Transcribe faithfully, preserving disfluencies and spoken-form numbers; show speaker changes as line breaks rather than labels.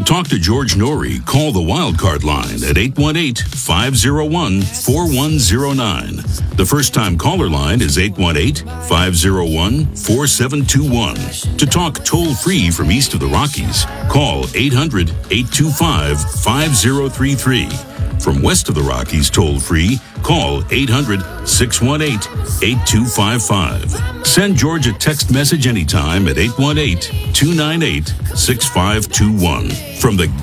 talk to George Norrie, call the Wildcard line at eight one eight, five oh one, four one oh nine. The first-time caller line is eight one eight, five oh one, four seven two one. To talk toll-free from east of the Rockies, call eight hundred, eight two five, five oh three three. From west of the Rockies toll-free, call eight hundred, six one eight, eight two five five. Send George a text message anytime at eight one eight, two nine eight, six five two one. From the